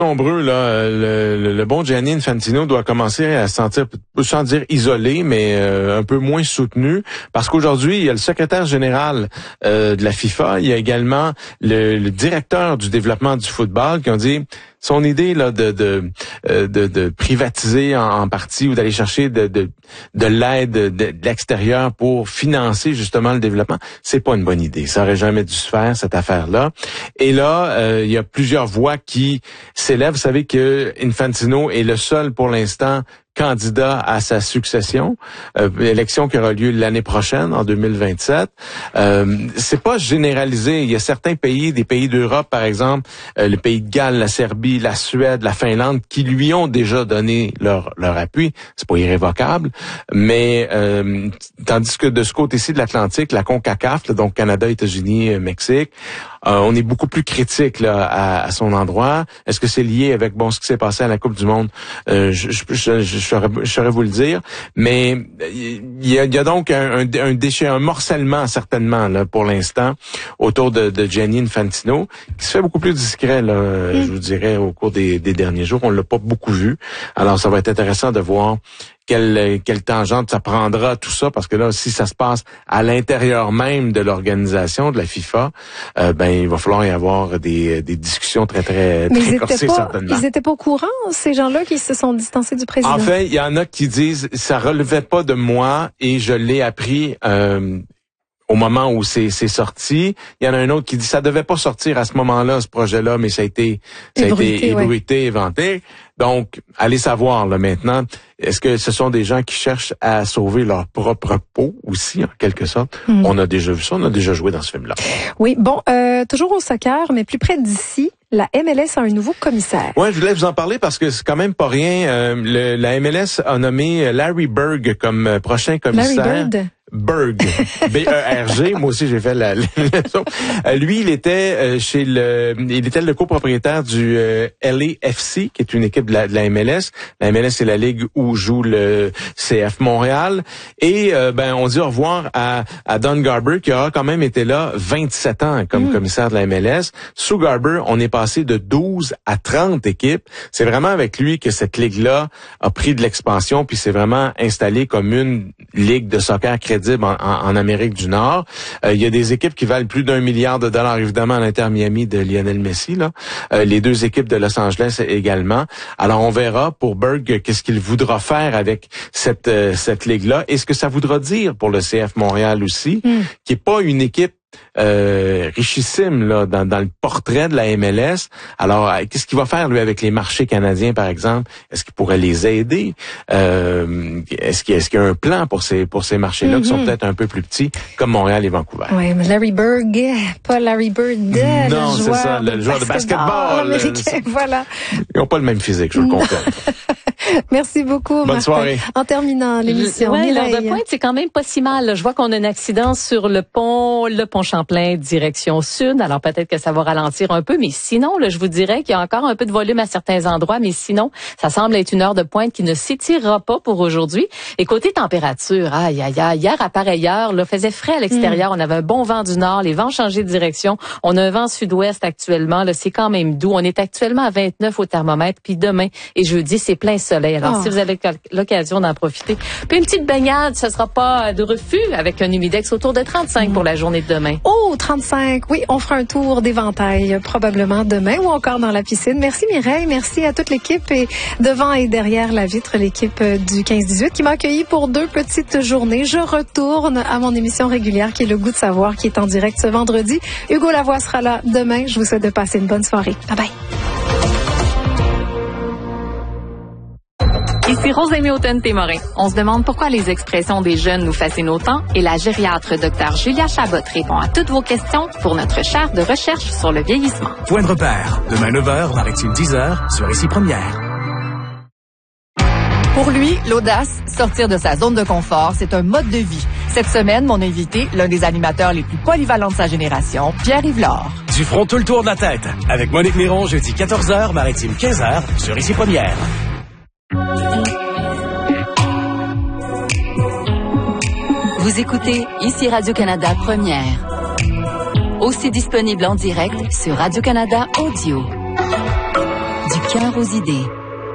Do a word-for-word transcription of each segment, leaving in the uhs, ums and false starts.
nombreux, là, le, le, le bon Gianni Infantino doit commencer à se sentir, sans dire isolé, mais euh, un peu moins soutenu, parce qu'aujourd'hui, il y a le secrétaire général euh, de la FIFA, il y a également le, le directeur du développement du football qui ont dit son idée là de de de, de privatiser en, en partie ou d'aller chercher de de, de l'aide de, de l'extérieur pour financer justement le développement, c'est pas une bonne idée. Ça aurait jamais dû se faire, cette affaire-là. Et là, euh, il y a plusieurs voix qui s'élèvent. Vous savez que Infantino est le seul pour l'instant candidat à sa succession, euh, élection qui aura lieu l'année prochaine, en deux mille vingt-sept. Euh, c'est pas généralisé. Il y a certains pays, des pays d'Europe, par exemple, euh, le pays de Galles, la Serbie, la Suède, la Finlande, qui lui ont déjà donné leur leur appui. C'est pas irrévocable. Mais euh, tandis que de ce côté-ci de l'Atlantique, la CONCACAF, là, donc Canada, États-Unis, Mexique, euh, on est beaucoup plus critique là à, à son endroit. Est-ce que c'est lié avec bon ce qui s'est passé à la Coupe du Monde? Euh, je, je, je, je, saurais, je saurais vous le dire. Mais il y a, il y a donc un, un, un déchet, un morcellement certainement là pour l'instant autour de, de Gianni Infantino, qui se fait beaucoup plus discret là, mmh. je vous dirais au cours des, des derniers jours. On l'a pas beaucoup vu. Alors ça va être intéressant de voir Quelle, quelle tangente ça prendra, tout ça, parce que là, si ça se passe à l'intérieur même de l'organisation, de la FIFA, euh, ben il va falloir y avoir des, des discussions très, très, Mais très ils corsées, étaient pas, certainement. Ils étaient pas au courant, ces gens-là qui se sont distancés du président? En fait, il y en a qui disent, ça relevait pas de moi et je l'ai appris euh, au moment où c'est, c'est sorti. Il y en a un autre qui dit, ça devait pas sortir à ce moment-là, ce projet-là, mais ça a été, ça a été ébruité, ouais. éventé. Donc, allez savoir, là, maintenant, est-ce que ce sont des gens qui cherchent à sauver leur propre peau aussi, en quelque sorte? Mmh. On a déjà vu ça, on a déjà joué dans ce film-là. Oui, bon, euh, toujours au soccer, mais plus près d'ici, la M L S a un nouveau commissaire. Ouais, je voulais vous en parler parce que c'est quand même pas rien. Euh, le, la M L S a nommé Larry Berg comme prochain commissaire. Larry Bird? Berg, B E R G. Moi aussi, j'ai fait la, la leçon. Euh, lui, il était euh, chez le, il était le copropriétaire du euh, L A F C, qui est une équipe de la, de la M L S. La M L S, c'est la ligue où joue le C F Montréal. Et euh, ben, on dit au revoir à, à Don Garber, qui aura quand même été là vingt-sept ans comme mmh. commissaire de la M L S. Sous Garber, on est passé de douze à trente équipes. C'est vraiment avec lui que cette ligue-là a pris de l'expansion, puis c'est vraiment installé comme une ligue de soccer crédible En, en, en Amérique du Nord. Euh, il y a des équipes qui valent plus d'un milliard de dollars, évidemment, à l'Inter Miami de Lionel Messi, là. Euh, les deux équipes de Los Angeles également. Alors, on verra pour Berg qu'est-ce qu'il voudra faire avec cette, euh, cette ligue-là. Et ce que ça voudra dire pour le C F Montréal aussi, mm. qui est pas une équipe Euh, richissime là dans, dans le portrait de la M L S. Alors, euh, qu'est-ce qu'il va faire lui avec les marchés canadiens, par exemple? Est-ce qu'il pourrait les aider? Euh, est-ce qu'il, est-ce qu'il y a un plan pour ces pour ces marchés-là mm-hmm. qui sont peut-être un peu plus petits, comme Montréal et Vancouver? Oui, mais Larry Berg, pas Larry Bird, non, le c'est ça, le joueur de basketball américain. Le... Voilà. Ils n'ont pas le même physique, je le confirme. Merci beaucoup, Bonne Martin. soirée. En terminant l'émission, ouais, l'heure de pointe, c'est quand même pas si mal. Je vois qu'on a un accident sur le pont, le pont Champlain, direction sud. Alors peut-être que ça va ralentir un peu, mais sinon, là, je vous dirais qu'il y a encore un peu de volume à certains endroits, mais sinon, ça semble être une heure de pointe qui ne s'étirera pas pour aujourd'hui. Et côté température, aïe, aïe, aïe, hier à pareille heure, là, faisait frais à l'extérieur. Mm. On avait un bon vent du nord, les vents changeaient de direction. On a un vent sud-ouest actuellement. Là, c'est quand même doux. On est actuellement à vingt-neuf au thermomètre, puis demain et jeudi, c'est plein soleil. Alors, oh. si vous avez l'occasion d'en profiter, puis une petite baignade, ce sera pas de refus avec un humidex autour de trente-cinq mm. pour la journée de demain. Oh, trente-cinq. Oui, on fera un tour d'éventail probablement demain ou encore dans la piscine. Merci Mireille, merci à toute l'équipe et devant et derrière la vitre, l'équipe du quinze dix-huit qui m'a accueilli pour deux petites journées. Je retourne à mon émission régulière qui est Le Goût de savoir, qui est en direct ce vendredi. Hugo Lavoie sera là demain. Je vous souhaite de passer une bonne soirée. Bye bye. Ici Rosemée Houghton-Témorin. On se demande pourquoi les expressions des jeunes nous fascinent autant et la gériatre Dr Julia Chabot répond à toutes vos questions pour notre chaire de recherche sur le vieillissement. Point de repère. Demain neuf heures, Maritime dix heures, sur Ici Première. Pour lui, l'audace, sortir de sa zone de confort, c'est un mode de vie. Cette semaine, mon invité, l'un des animateurs les plus polyvalents de sa génération, Pierre-Yves Lard. Du front tout le tour de la tête. Avec Monique Miron, jeudi quatorze heures, Maritime quinze heures, sur Ici Première. Vous écoutez Ici Radio-Canada Première. Aussi disponible en direct sur Radio-Canada Audio. Du Cœur aux idées.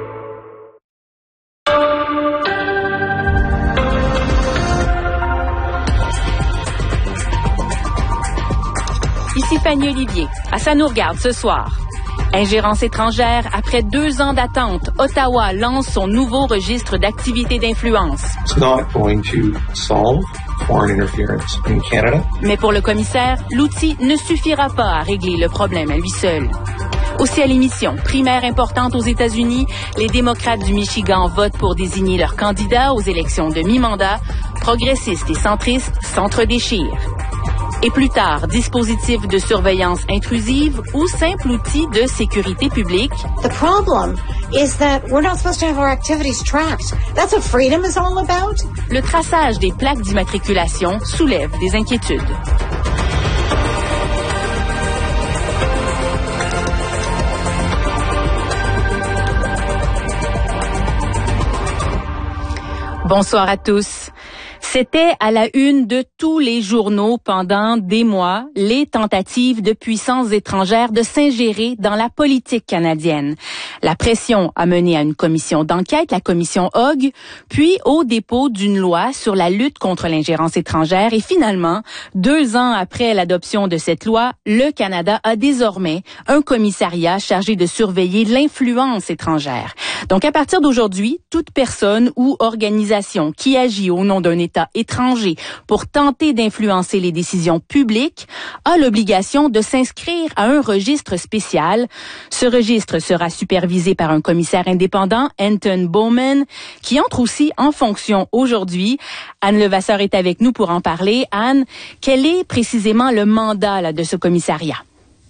Ici Fanny Olivier. À Ça nous regarde ce soir. Ingérence étrangère, après deux ans d'attente, Ottawa lance son nouveau registre d'activités d'influence. It's not going to solve foreign interference in Canada. Mais pour le commissaire, l'outil ne suffira pas à régler le problème à lui seul. Aussi à l'émission, primaire importante aux États-Unis, les démocrates du Michigan votent pour désigner leur candidat aux élections de mi-mandat. Progressistes et centristes s'entre-déchirent. Et plus tard, dispositif de surveillance intrusive ou simple outil de sécurité publique. The problem is that we're not supposed to have our activities tracked. That's what freedom is all about. Le traçage des plaques d'immatriculation soulève des inquiétudes. Bonsoir à tous. C'était à la une de tous les journaux pendant des mois, les tentatives de puissances étrangères de s'ingérer dans la politique canadienne. La pression a mené à une commission d'enquête, la commission Hogg, puis au dépôt d'une loi sur la lutte contre l'ingérence étrangère. Et finalement, deux ans après l'adoption de cette loi, le Canada a désormais un commissariat chargé de surveiller l'influence étrangère. Donc, à partir d'aujourd'hui, toute personne ou organisation qui agit au nom d'un État étranger pour tenter d'influencer les décisions publiques a l'obligation de s'inscrire à un registre spécial. Ce registre sera supervisé par un commissaire indépendant, Anton Bowman, qui entre aussi en fonction aujourd'hui. Anne Levasseur est avec nous pour en parler. Anne, quel est précisément le mandat là, de ce commissariat?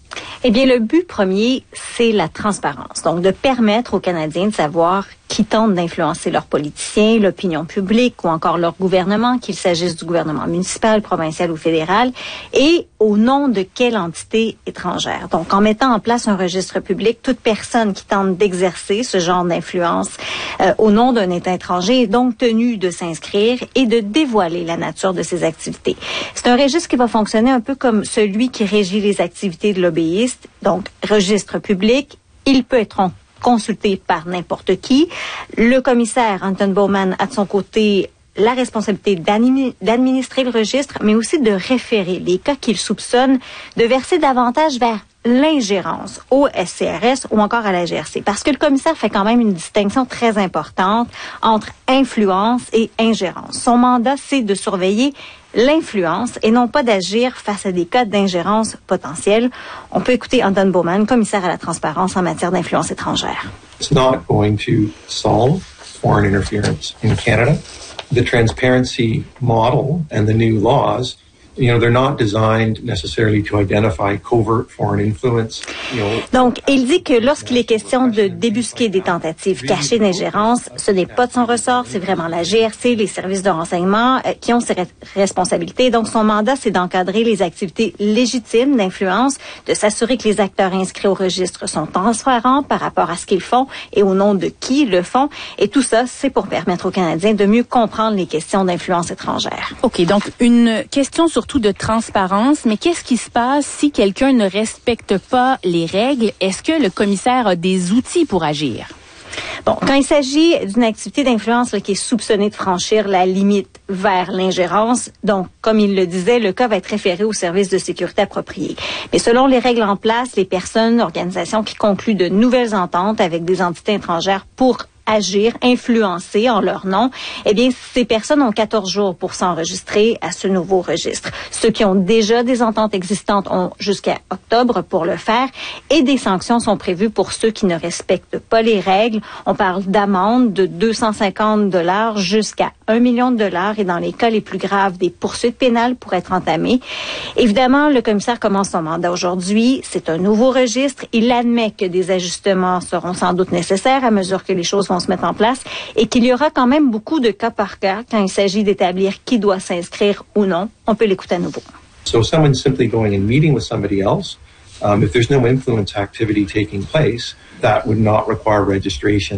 Eh bien, le but premier, c'est la transparence. Donc, de permettre aux Canadiens de savoir qui tentent d'influencer leurs politiciens, l'opinion publique ou encore leur gouvernement, qu'il s'agisse du gouvernement municipal, provincial ou fédéral, et au nom de quelle entité étrangère. Donc, en mettant en place un registre public, toute personne qui tente d'exercer ce genre d'influence euh, au nom d'un État étranger est donc tenue de s'inscrire et de dévoiler la nature de ses activités. C'est un registre qui va fonctionner un peu comme celui qui régit les activités de lobbyistes. Donc, registre public, il peut être consulté par n'importe qui. Le commissaire Anton Bowman a de son côté la responsabilité d'administrer le registre, mais aussi de référer les cas qu'il soupçonne de verser davantage vers l'ingérence au S C R S ou encore à la G R C. Parce que le commissaire fait quand même une distinction très importante entre influence et ingérence. Son mandat, c'est de surveiller l'influence et non pas d'agir face à des cas d'ingérence potentielle. On peut écouter Anton Bowman, commissaire à la transparence en matière d'influence étrangère. It's not going to solve foreign interference in Canada. The transparency model and the new laws, you know, they're not designed necessarily to identify covert foreign influence. You know, Donc, il dit que lorsqu'il est question de débusquer des tentatives cachées d'ingérence, ce n'est pas de son ressort, c'est vraiment la G R C, les services de renseignement euh, qui ont ces re- responsabilités. Donc, son mandat, c'est d'encadrer les activités légitimes d'influence, de s'assurer que les acteurs inscrits au registre sont transparents par rapport à ce qu'ils font et au nom de qui ils le font. Et tout ça, c'est pour permettre aux Canadiens de mieux comprendre les questions d'influence étrangère. OK, donc une question sur de transparence, mais qu'est-ce qui se passe si quelqu'un ne respecte pas les règles? Est-ce que le commissaire a des outils pour agir? Bon, quand il s'agit d'une activité d'influence là, qui est soupçonnée de franchir la limite vers l'ingérence, donc, comme il le disait, le cas va être référé au service de sécurité approprié. Mais selon les règles en place, les personnes, organisations qui concluent de nouvelles ententes avec des entités étrangères pour agir, influencer en leur nom, eh bien, ces personnes ont quatorze jours pour s'enregistrer à ce nouveau registre. Ceux qui ont déjà des ententes existantes ont jusqu'à octobre pour le faire et des sanctions sont prévues pour ceux qui ne respectent pas les règles. On parle d'amendes de deux cent cinquante dollars jusqu'à un million de dollars et dans les cas les plus graves, des poursuites pénales pourraient être entamées. Évidemment, le commissaire commence son mandat aujourd'hui. C'est un nouveau registre. Il admet que des ajustements seront sans doute nécessaires à mesure que les choses vont se mettre en place et qu'il y aura quand même beaucoup de cas par cas quand il s'agit d'établir qui doit s'inscrire ou non. On peut l'écouter à nouveau. So someone simply going and meeting with somebody else, um, if there's no influence activity taking place, that would not require registration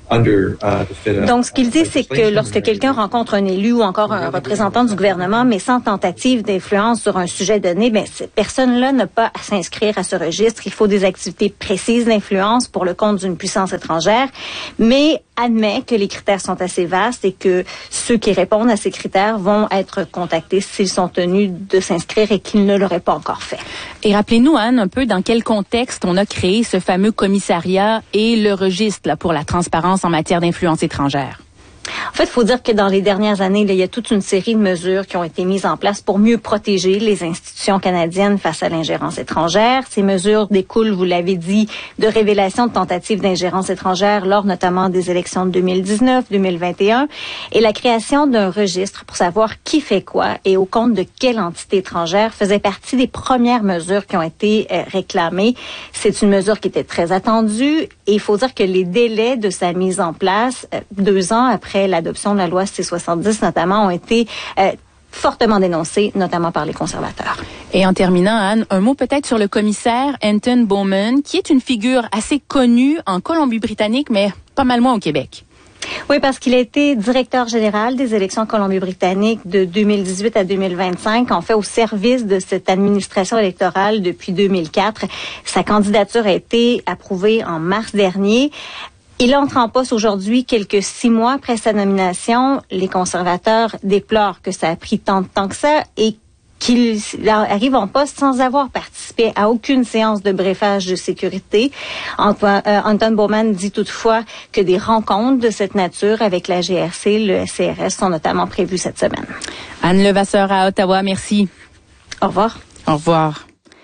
under uh, the FITA. Donc, ce qu'il dit, c'est que lorsque quelqu'un rencontre un élu ou encore un représentant du gouvernement, mais sans tentative d'influence sur un sujet donné, ben, cette personne-là n'a pas à s'inscrire à ce registre. Il faut des activités précises d'influence pour le compte d'une puissance étrangère, mais admet que les critères sont assez vastes et que ceux qui répondent à ces critères vont être contactés s'ils sont tenus de s'inscrire et qu'ils ne l'auraient pas encore fait. Et rappelez-nous, Anne, un peu dans quel contexte on a créé ce fameux commissariat et le registre là, pour la transparence en matière d'influence étrangère. En fait, il faut dire que dans les dernières années, là, il y a toute une série de mesures qui ont été mises en place pour mieux protéger les institutions canadiennes face à l'ingérence étrangère. Ces mesures découlent, vous l'avez dit, de révélations de tentatives d'ingérence étrangère lors notamment des élections de deux mille dix-neuf, deux mille vingt et un, et la création d'un registre pour savoir qui fait quoi et au compte de quelle entité étrangère faisait partie des premières mesures qui ont été euh, réclamées. C'est une mesure qui était très attendue et il faut dire que les délais de sa mise en place, euh, deux ans après l'adoption de la loi C soixante-dix notamment, ont été euh, fortement dénoncés, notamment par les conservateurs. Et en terminant, Anne, un mot peut-être sur le commissaire Anton Bowman, qui est une figure assez connue en Colombie-Britannique, mais pas mal moins au Québec. Oui, parce qu'il a été directeur général des élections Colombie-Britannique de deux mille dix-huit à deux mille vingt-cinq, en fait au service de cette administration électorale depuis deux mille quatre. Sa candidature a été approuvée en mars dernier. Il entre en poste aujourd'hui, quelques six mois après sa nomination. Les conservateurs déplorent que ça a pris tant de temps que ça et qu'il arrive en poste sans avoir participé à aucune séance de briefage de sécurité. Antoine, euh, Anton Bowman dit toutefois que des rencontres de cette nature avec la G R C, le S C R S, sont notamment prévues cette semaine. Anne Levasseur à Ottawa, merci. Au revoir. Au revoir.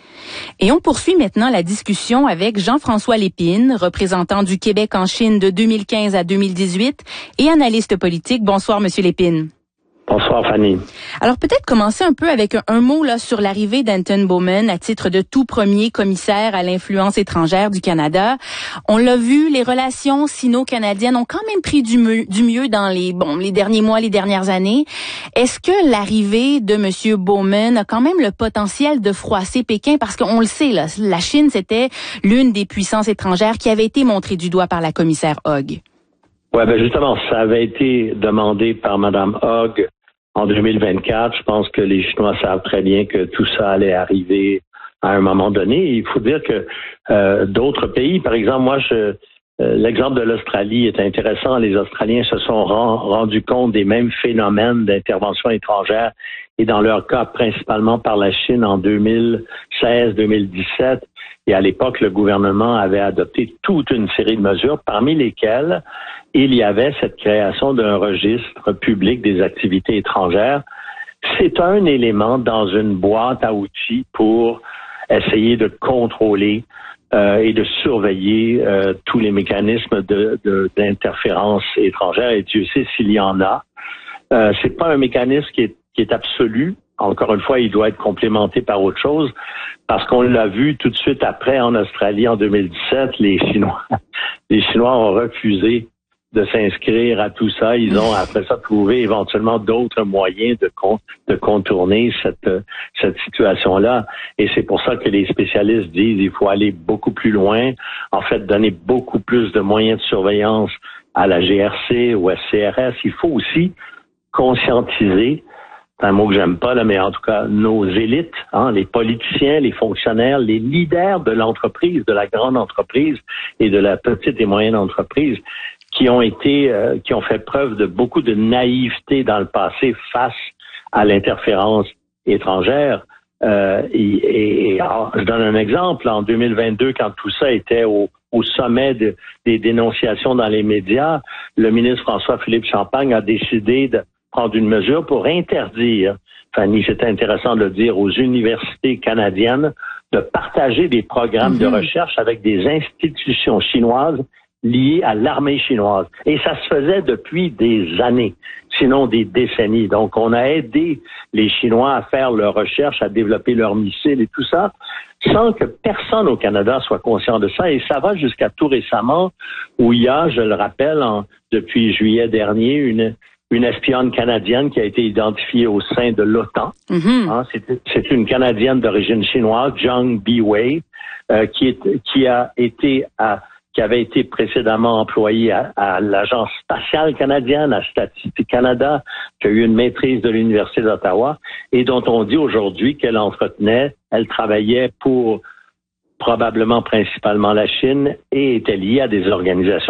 Et on poursuit maintenant la discussion avec Jean-François Lépine, représentant du Québec en Chine de deux mille quinze à deux mille dix-huit et analyste politique. Bonsoir, Monsieur Lépine. Bonsoir, Fanny. Alors, peut-être commencer un peu avec un, un mot là sur l'arrivée d'Anton Bowman à titre de tout premier commissaire à l'influence étrangère du Canada. On l'a vu, les relations sino-canadiennes ont quand même pris du mieux, du mieux dans les bon les derniers mois, les dernières années. Est-ce que l'arrivée de Monsieur Bowman a quand même le potentiel de froisser Pékin? Parce qu'on le sait, là, la Chine, c'était l'une des puissances étrangères qui avait été montrée du doigt par la commissaire Hogg. Ouais, ben justement, ça avait été demandé par Madame Hogg en deux mille vingt-quatre. Je pense que les Chinois savent très bien que tout ça allait arriver à un moment donné. Il faut dire que euh, d'autres pays, par exemple, moi, je, euh, l'exemple de l'Australie est intéressant. Les Australiens se sont rend, rendus compte des mêmes phénomènes d'intervention étrangère et dans leur cas, principalement par la Chine en deux mille seize deux mille dix-sept. Et à l'époque, le gouvernement avait adopté toute une série de mesures, parmi lesquelles il y avait cette création d'un registre public des activités étrangères. C'est un élément dans une boîte à outils pour essayer de contrôler euh, et de surveiller euh, tous les mécanismes de, de, d'interférence étrangère. Et Dieu sait s'il y en a. Euh, c'est pas un mécanisme qui est, qui est absolu. Encore une fois, il doit être complémenté par autre chose, parce qu'on l'a vu tout de suite après en Australie en deux mille dix-sept, les Chinois, les Chinois ont refusé de s'inscrire à tout ça. Ils ont après ça trouvé éventuellement d'autres moyens de, con, de contourner cette, cette situation-là. Et c'est pour ça que les spécialistes disent qu'il faut aller beaucoup plus loin, en fait donner beaucoup plus de moyens de surveillance à la G R C, au S C R S. Il faut aussi conscientiser, c'est un mot que j'aime pas, là, mais en tout cas, nos élites, hein, les politiciens, les fonctionnaires, les leaders de l'entreprise, de la grande entreprise et de la petite et moyenne entreprise, qui ont été, euh, qui ont fait preuve de beaucoup de naïveté dans le passé face à l'interférence étrangère. Euh, et, et alors, je donne un exemple. En deux mille vingt-deux, quand tout ça était au, au sommet de, des dénonciations dans les médias, le ministre François-Philippe Champagne a décidé de prendre une mesure pour interdire, Fanny, c'était intéressant de le dire, aux universités canadiennes de partager des programmes mm-hmm. de recherche avec des institutions chinoises liées à l'armée chinoise. Et ça se faisait depuis des années, sinon des décennies. Donc, on a aidé les Chinois à faire leurs recherches, à développer leurs missiles et tout ça, sans que personne au Canada soit conscient de ça. Et ça va jusqu'à tout récemment, où il y a, je le rappelle, en, depuis juillet dernier, une une espionne canadienne qui a été identifiée au sein de l'OTAN. Mm-hmm. Hein, c'est, c'est une Canadienne d'origine chinoise, Zhang Biwei, euh, qui, est, qui a été à, qui avait été précédemment employée à, à l'Agence spatiale canadienne, à Statistique Canada, qui a eu une maîtrise de l'Université d'Ottawa, et dont on dit aujourd'hui qu'elle entretenait, elle travaillait pour probablement principalement la Chine et était liée à des organisations